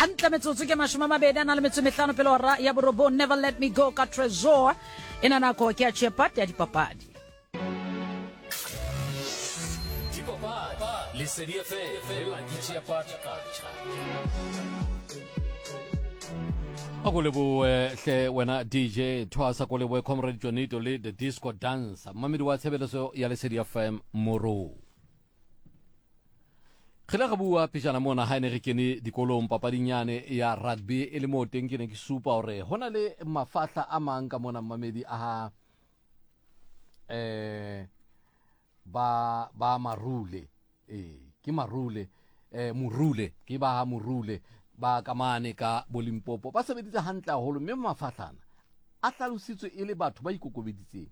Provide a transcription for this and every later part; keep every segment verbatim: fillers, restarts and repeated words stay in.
Antle metsotso ke mashome a mabedi a na le metso e mehlano pele hora ya borobong. Never Let Me Go ka Tresor ena nako ke a Chepat ya dipapadi. Dipapadi le Lesedi F M la Chepat Culture. Akolebo hle wena D J Thwasa kolebo comrade Jonito le the disco dance mamedi wa tshebeleso ya Lesedi F M Moro. Khela ga bua pejana mona ha ene re kene dikolong papadinyane ya rugby e le mo teng ke ne ke supa hore hona le mafahla a mang ka mona mamedi a eh ba ba marule eh ke marule eh murule ke ba murule ba kamane ka Bolimpopo ba sebeditse hantle haholo mme mafahlana a hlalositswe e le batho ba ikokobeditseng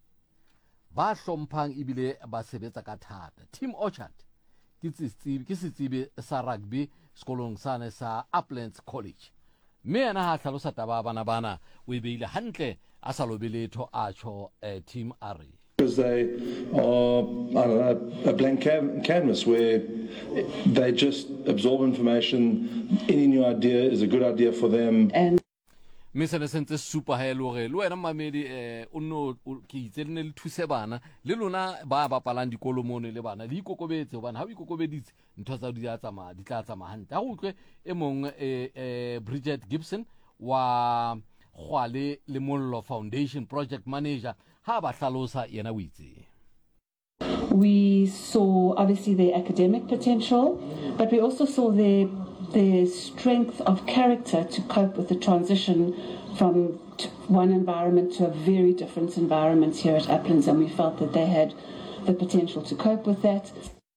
ba hlomphang ebile ba sebetsa ka thata. Team Orchard ke tsitsibi ke setsibi sa rugby sekolong sane sa Uplands College mme yena ha hlalosa taba bana bana o ibeile hantle a sa lobeletho a cho Team Are because they are I don't know, a blank can- canvas where they just absorb information. Any new idea is a good idea for them. And Misane sentse super ha lo re lo wena mamedi eh o no ke itse le le thuse bana le lona ba ba palang dikolo mono le bana di ikokobetse hobane ha o ikokobeditse ntho tsa di a tsamaya di tla tsamaya hantle ha o utlwe e mong eh Bridget Gibson wa Khwale le Mollo Foundation project manager ha ba hlalosa yena o itse. we saw obviously their academic potential, but we also saw their their strength of character to cope with the transition from t- one environment to a very different environment here at Uplands, and we felt that they had the potential to cope with that.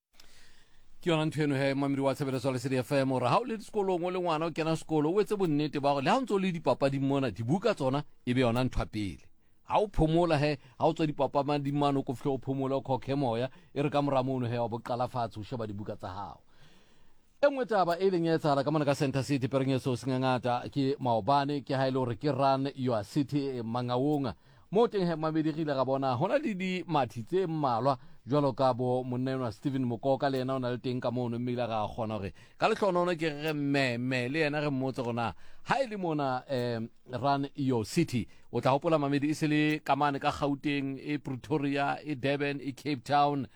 Ke yona ntho eno he mamedi wa tshebeleso le Lesedi F M ora ha o le sekolong o le ngwana o kena sekolo o etse bonnete ba gore le ha ntse o le dipapadi mona dibuka tsona e be yona ntho pele ha o phomola he ha o tswa dipapama di mano ko fhle o phomola o khokhe moya e re ka moramono he wa bo qala fatshe o sheba dibuka tsa hao. Engwe taba e leng etsala ka mona ka Center City perengeso singangata ke maobane ke ha ile hore ke Run Your City Mangaung mo teng he mabedi rile ga bona hona le di mathi tse mmalwa jwalo ka bo monnenwa Stephen Mokoka le yena o na le teng ka mono mmila ga gona gore ka le tlhonono ke re meme le yena re mmotse gona ha ile mona eh Run Your City o tla hopola mamedi e se le kamane ka Gauteng e Pretoria e Durban e Cape Town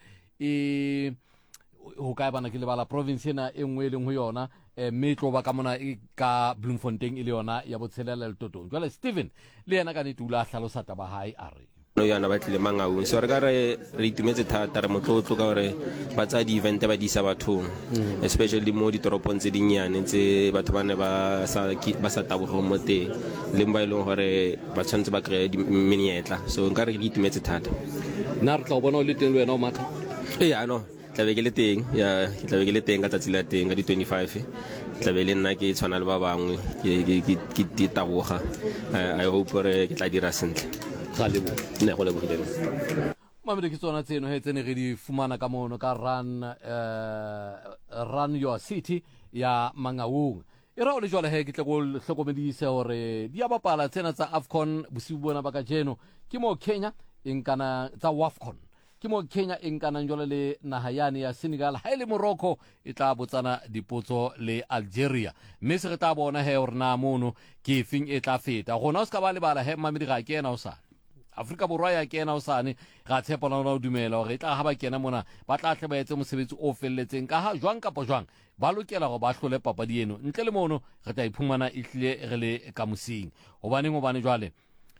e ho ka bana ke le bala province ena e nngwe leng ho yona eh metlo ba ka mona e ka Bloemfontein ile yona ya botshelela le Totong jwale Stephen le yena ka netula hlalosa taba hae a re no yana ba tlile Mangaung so re ka re re itumetse thata re motlotlo ka gore ba tsa di event ba di sa bathong especially mo di toropong tse dinnyane tse batho ba ne ba sa ba sa tabogo mo teng le mba ile gore ba tshwantse ba kry menyetla so nka re ke itumetse thata na re tla bona o le teng le wena o matha eh ano tlabe ke le teng ya ke tlabe ke le teng ka tsatsi la teng ka di twenty-five tlabe le nna ke tshwana le ba bangwe ke ke ke ke taboga I hope re ke tla dira sentle ga le bo ne go le bogileng mamedi ke tsona tseno he tsene re di fumana ka mono ka Run eh Run Your City ya Mangaung e ra o le jwale he ke tle go hlokomedise hore di a bapala tsena tsa AFCON bosibu bona ba ka jeno ke mo Kenya inkana tsa WAFCON ke mo Kenya inkana njole le nahayane ya Senegal ha ile Morocco e tla botsana dipotso le Algeria mme se re tla bona he hore na mono ke fing e tla feta gona o ska ba le bala he mamedi ga ke ena o sa Afrika Borwa ya kena o sane ga tshepa lona o dumela hore e tla ha ba kena mona ba tla tle ba etse mosebetsi o felletseng ka ha jwang kapo jwang ba lokela go ba hlole papadi eno ntle le mono re tla iphumana e hlile re le ka mosing hobane ngo bane jwale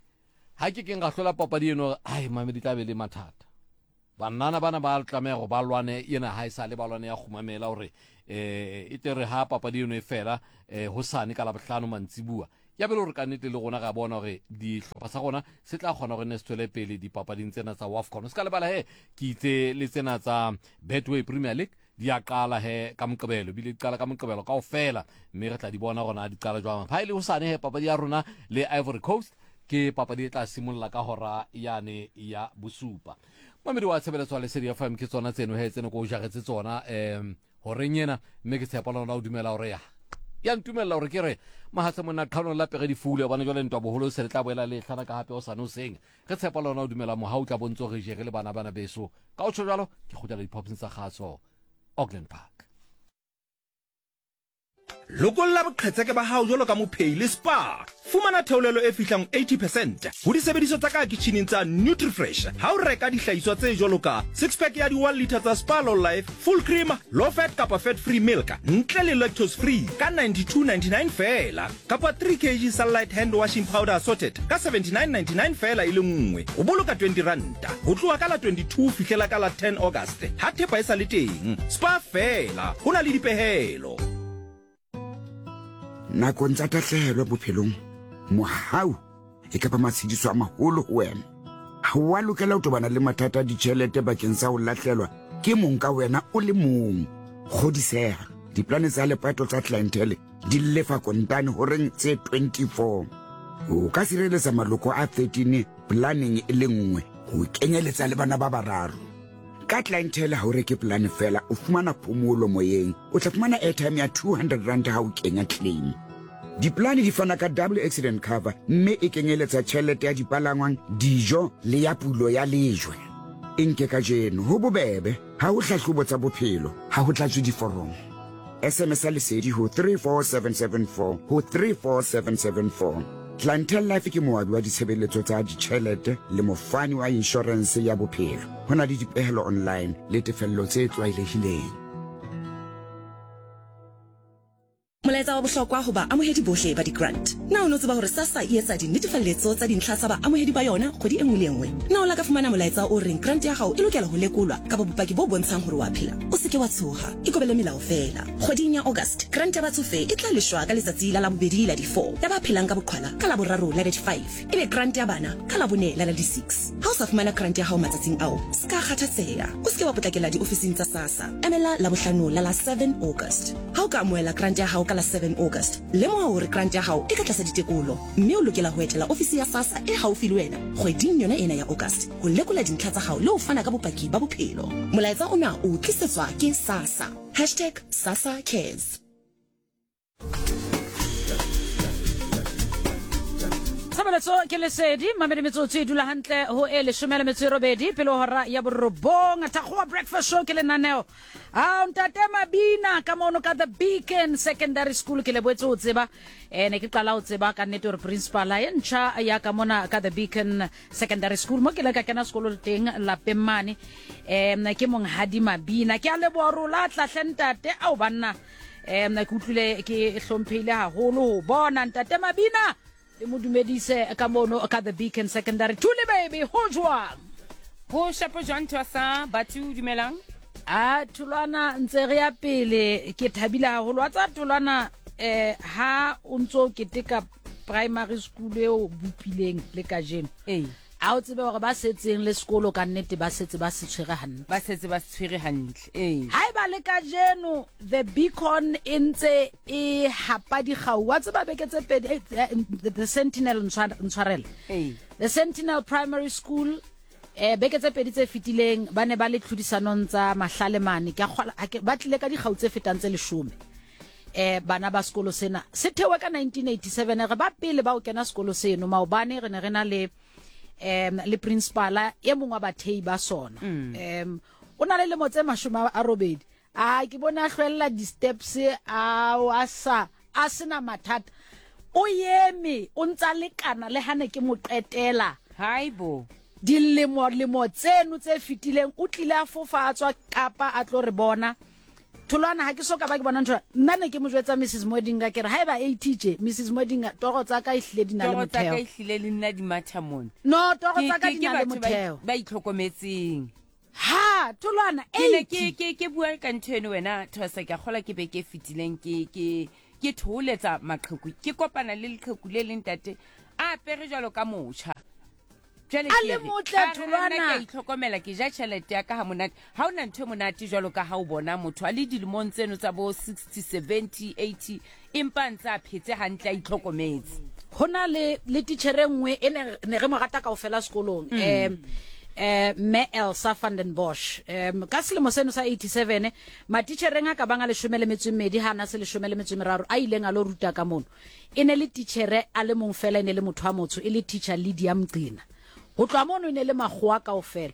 ha ke keng ga hlola papadi eno ai mamedi tla be le mathata banana bana ba tlameha go ba lwane ena ha isa le ba lwane ya khumamela hore eh e tere ha papadi eno e fela eh ho sane ka la bohlano mantsibua ya belo re ka nnete le gona ga bona gore di hlopha sa gona se tla kgona gore ne se tswele pele dipapading tsena tsa WAFCON se ka lebala he ke itse le tsena tsa Betway Premier League di a qala he ka Moqebelo bile di qala ka Moqebelo kaofela mme re tla di bona gona di qala jwang ha ile ho sane he papadi ya rona le Ivory Coast ke papadi e tla simolla ka hora yane ya bosupa mamedi wa tshebeletso le Lesedi F M ke tsona tseno he tseno go jagetse tsona em hore nyena mme ke tshepa lona o dumela hore ya ya ntumela hore ke re mahatsa mona khano la pege di fule bana jwale ntwa boholo se le tla boela le tlhana ka hape o sa no seng re tshepa lona o dumela mo ha o tla bontso re jere le bana bana beso ka o tshwa jalo ke khutla di pops tsa khatso Auckland Park. lokolla boqhetseke ba hao jwalo ka mophei le spa. Fumana theolelo e fihlang eighty percent ho disebediswa tsa ka kitcheneng tsa Nutrifresh ha o reka dihlahiswa tse jwalo ka six pack ya di one litre tsa Spa Low Life full cream low fat kapa fat free milk ntle le lactose free ka ninety-two ninety-nine fela, kapa three kilograms Sunlight hand washing powder assorted ka seventy-nine ninety-nine fela ile nngwe o boloka twenty rand ho tloha ka la twenty-two fihlela ka la ten August ha thepa e sa le teng. Spa fela hona le dipehelo. Nakong tsa tahlehelo bophelong mohau e ka ba matshediso a maholo ho wena. Ha wa lokela ho tobana le mathata a ditjhelete bakeng sa ho lahlelwa ke mong ka wena o le mong. Kgodiseha diplane tsa lepato tsa clientele di lefa kontane ho reng tse twenty-four. O ka sireletsa maloko a thirteen planning e le nngwe ho kenyeletsa le bana ba bararo. Ka clientele ha o reke plan fela o fumana phomolo moyeng, o tla fumana airtime ya two hundred rand ha o kenya claim. Diplane di fana ka double accident cover mme e kenyeletsa tjhelete ya dipalangwang, dijo le ya pulo ya lejwe. Inke ka jeno ho bobebe ha o hlahlobo tsa bophelo ha ho tlatswe diforomo. S M S lesedi ho three four seven seven four ho three four seven seven four. Clientele Life ke moabi wa ditshebeletso tsa ditjhelete le mofani wa insurance ya bophelo. Hona le dipehelo online le tefello tse tlwaelehileng. Molaetsa wa bohlokwa ho ba amohedi bohle ba di-grant. Na o no tseba hore SASSA e etsa dinetefaletso tsa dintlha tsa ba amohedi ba yona kgwedi e nngwe le nngwe. Na o la ka fumana molaetsa o reng grant ya hao e lokela ho lekolwa ka bopaki bo bontshang hore wa phela. O se ke wa tshoha, ikobele melao fela. Kgweding ya August, grant ya batsofe e tla leshwa ka letsatsi la labobedi la di four. Ya ba phelang ka boqhwala ka laboraro la di five. Ebe grant ya bana ka labone la di six. Ha o sa fumana grant ya hao matsatsing ao, ska kgathatseha. O se ke wa potlakela diofising tsa SASSA. Emela la bohlano la la seven August. Ha o ka amohela grant ya hao ka la seven August, lemoha hore grant ya hao e ka tlasa ditekolo, mme o lokela ho etela ofisi ya SASSA e haufi le wena kgweding yona ena ya August ho lekola dintlha tsa hao le ho fana ka bopaki ba bophelo. Molaetsa ona o tlisetswa ke SASSA hashtag SASSA Cares. Sabaletso ke lesedi mamedi metsotso e dula hantle ho e leshome le metso e robedi pele hora ya borobong ta go breakfast show ke lenaneo a ntate Mabina ka mono ka the Beacon Secondary School ke le boetse o tseba ene ke qala o tseba ka nnete hore principal ya ntsha ya ka mona ka the Beacon Secondary School mo ke le ka kena sekolo teng la Pemmane em ke mong Hadi Mabina ke a le borula tlahle ntate au banna em na kutlule ke hlomphile haholo ho bona ntate Mabina le modumedise ka mono ka the Beacon Secondary Tuli baby ho jwang ho shapo jwang tsa batho dumelang a tulwana ntse re ya pele ke thabile haholo wa tsa tulwana eh ha o ntso ke teka primary school eo bupileng le ka jeno eh a o tsebe hore ba setseng le sekolo ka nnete ba setse ba se tshwere hantle ba setse ba se tshwere hantle eh ha ba le ka jeno the Beacon intse e hapa di khawa tse ba beketse pedi the Sentinel ntshwarele eh the Sentinel Primary School eh beketse pedi tse fitileng ba ne ba le tlhodisanong tsa mahlalemane ke ba tlile ka di khautse fetang tse leshome eh bana ba sekolo sena se thewe ka nineteen eighty-seven re ba pele ba o kena sekolo seno maobane re ne re na le em le principal e mongwe wa bathei ba sona em o na le le motse mashoma a robedi a ke bona hlwella di steps a wa sa a sena mathata o yeme o ntsa lekana le hane ke mo qetela haibo dilemo lemo tseno tse fitileng o tlile a fofatswa kapa a tlo re bona Tulwana ha ke soka ba ke bona ntho nna ne ke mo jwetsa Mrs Modinga ke re ha eba eighty je Mrs Modinga toro tsa ka ihlile dina le motheo toro tsa ka ihlile le nna di mathamone no toro tsa ka dina le motheo ba itlhokometseng ha Tulwana eighty ke ke ke bua ka ntwene wena thosa ke gola ke be ke fitileng ke ke ke tholetsa maqheku ke kopana le leqheku le leng tate a pere jalo ka motsha jale ke le motle Tulwana ke itlhokomela ke ja tšhelete ya ka ha monate ha ona ntwe monate jalo ka ha o bona motho a le dilemong tseno tsa bo sixty seventy eighty empa ntse a phetse hantle a itlhokometse hona le le tichere nngwe ene ne re mo rata ka ofela sekolong em eh me Elsa van den Bosch em ka selemo seno sa eighty-seven ma tichereng a ka banga le shomele metsumedi hana se le shomele metsumeraro a ileng a lo ruta ka mono ene le tichere a le mong fela ene le motho wa motho e le teacher Lydia Mqina ho tloa mono ene le magwa ka ofela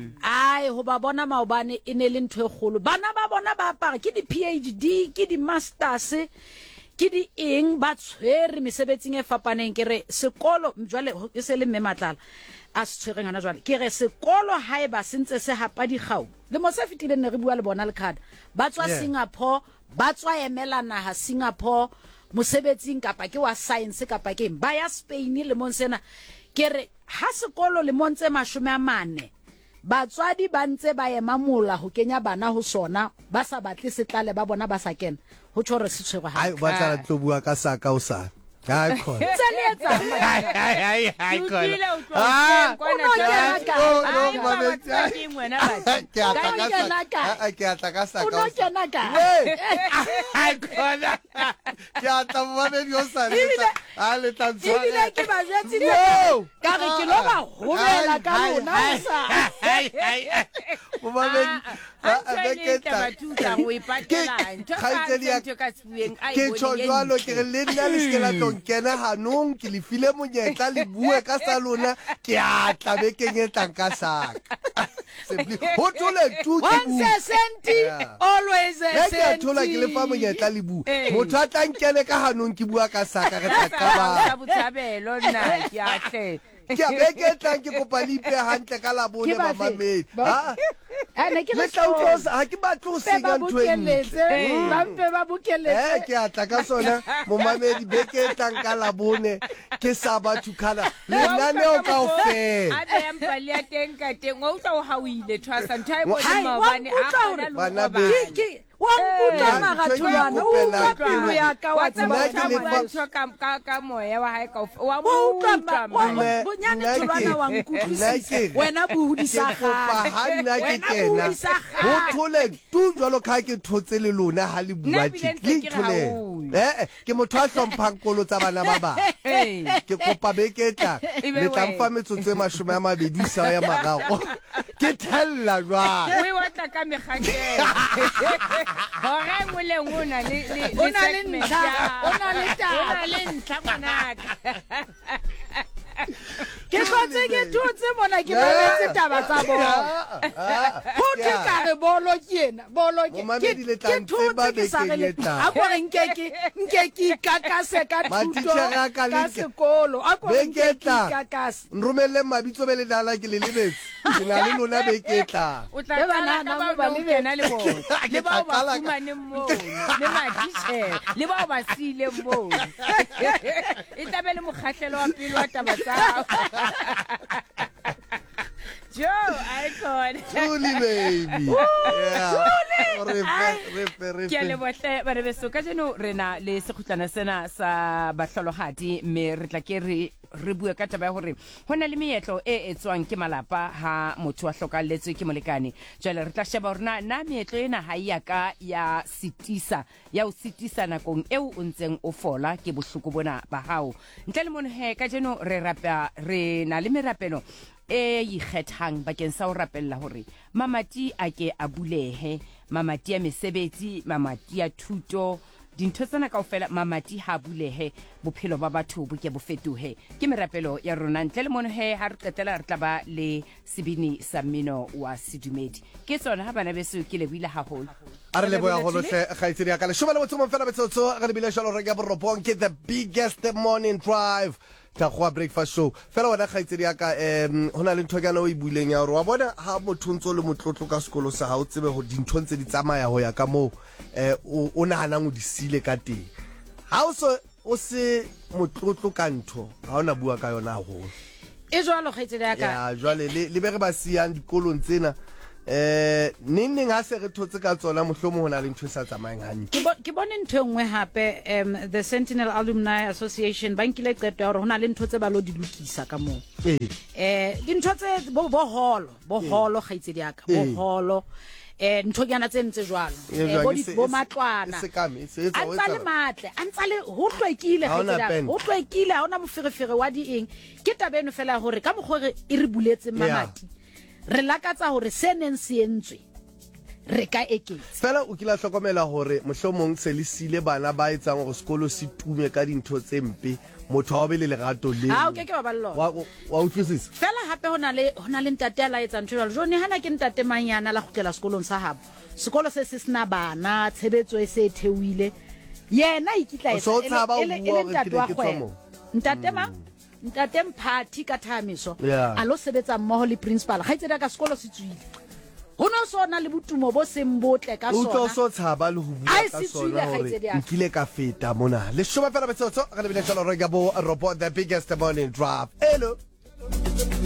ai ho ba bona maobane ene le ntwe kgolo bana ba bona ba apara ke di P H D ke di masters ke di eng ba tshwere mesebetsing e fapaneng ke re sekolo jwale e se le mematlala a se tshwereng ana jwale ke re sekolo haeba sentse se hapa digau le mo se fitile ne re bua le bona le khada ba tswa Singapore ba tswa emela naha Singapore mosebetsing kapa ke wa science kapa ke ba ya Spain le monsena ke re ha sekolo le montse mashome a mane batswadi ba ntse ba ema mola ho kenya bana ho sona ba sa batle setlale ba bona ba sa kena ho tshore se tshwere ha ai ba tla tlo bua ka saka o sa ha khona tseletsa ai ai ai khona ah no kenaka no mabetsi ke ngwana ba ke atla ka saka ke atla ka saka no kenaka ai khona ke atla mabedi o sa le a le tantswa ile ke ba jetsi le ka re ke lo ba homela ka lona o sa ai ai mo mabedi a ke tla ke tshojwalo ke re le nna le se la tonkena hanong ke le file monyetla le bue ka sa lona ke atla be ke nyetlang ka saka simply ho tole tu ke bu once senti always a senti ke senti thola ke le fa monyetla le bu motho a tlankele ka hanong ke bua ka saka re tla ka ba ka botshabelo nna ke atle ke be ke tlang ke kopa le ipe hantle ka la bone ba mamedi ha ane ke le tla utlosa ha ke batlo senga ntweletse ba mpe ba bukeletse eh ke atla ka sona mo mamedi be ke tlang ka la bone ke sa ba thukana le nane o ka ofela a be empa le teng ka teng o tla o hawile thwasa nthae bo le mabane a kana le bana ba be wa mputa magatholwana o utlwa pelo ya ka wa tseba ka ka ka ka moya wa hae ka wa wa utlwa mo bonyane tholwana wa nkutlwisisa wena buhudisa ga ha nna ke kena ho thole tu jwalo ka ke thotse le lona ha le bua tiki thole eh ke motho a hlomphang kolo tsa bana ba ba ke kopa be ke tla le tla mfa metsotso e mashome a mabedi sa ya mararo ke thella jwa we wa tla ka megakela hore ngole ngona le le ona le ntlha ona le ta ona le ntlha monaka ke khotse ke thutse mona ke boletse taba tsa bona ho ke ka re bolo kena bolo ke ke thutse ke sa re a go re nke ke nke ke kakase ka thuto ka sekolo a go re nke ke kakase nromelle mabitso be le dala ke le lebetse ke na le lona be ke tla o tla bana na ba le bena le bona le ba ba fumane mo le maditse le ba ba sile mo e tabele mokgahlelo wa pele wa taba tsa Joe, icon. Truly, baby. Yeah. Ke le bohle ba re beso ka jeno rena le sekhutlana sena sa bahlolohadi me re tla ke re re bua ka taba ya hore hona le meetlo e etswang ke malapa ha motho a hlokalletswe ke molekane jwale re tla sheba rena na meetlo ena ha ya ka ya sitisa ya o sitisa nakong eo o ntseng o fola ke bohloko bona ba hao ntle le mone he ka jeno re rapa re na le merapelo e ikgethang bakeng sa ho rapella hore mamati a ke a bulehe mamati ya mesebetsi mamati ya thuto dintho tsena kaofela mamati ha bulehe bophelo ba batho bo ke bo fetohe ke merapelo ya rona ntle le mone he ha re qetela re tla ba le sebini sa mmino wa sedumedi ke tsona ha bana beso ke le buile haholo a re le boya go lohle gaitsedi ya ka le shoma le motho mo fela betsotso ga le bile shalo re ya borobong ke the biggest morning drive ta go breakfast show fela wena gaitsedi ya ka em hona le nthokana o e buileng ya hore wa bona ha motho ntse le motlotlo ka sekolo sa ha o tsebe go dintho ntse di tsamaya ho ya ka mo eh o nahana ngo di sile ka teng ha o so o se motlotlo ka ntho ha ona bua ka yona go e jwalo gaitsedi ya ka ya jwale le le be re ba siang dikolong tsena eh neng ha se re thotse ka tsona mohlomo hona le ntho sa tsamayang hantle ke bone ntho engwe hape um the Sentinel Alumni Association ba nkile qeto ya hore hona le ntho tse ba lo di lokisa ka mo eh dintho tse bo bo holo bo holo gaitsedi ya ka bo holo eh ntho yana tse ntse jwalo eh bo di bo matlwana antsa le matle antsa le ho tlwekile gaitsedi ho tlwekile ha ona moferefere wa di eng ke tabeno fela hore ka mogore e re buletse mamati re lakatsa hore se neng se entswe re ka eketsa fela o kila hlokomela hore mohlomong se le sile bana ba etsang gore sekolo se tume ka dintho tse mpe motho wa be le lerato le ha o ke ke ba ballo wa wa utlwisisa fela hape hona le hona le ntate la etsa ntho jalo jone hana ke ntate manyana la khutela sekolong sa habo sekolo se se sna bana tshebetso e se theuile yena ikitla O so tshaba ho ele bua ele hore ntate ke wa ne ke tswa kgwebo moo. ntate ma ntate Mphathi ka Thamiso Yeah. a lo sebetsa mmoho le principal ga itse ka sekolo se tswile ho no sona le botumo bo seng botle ka o tlo sona so tshaba le ho bua Ai, ka se sona tswile hore kgaitsedi ya ka. nkile ka feta mona le shoma fela metsotso re lebile jalo re ka bo robo the biggest morning drive hello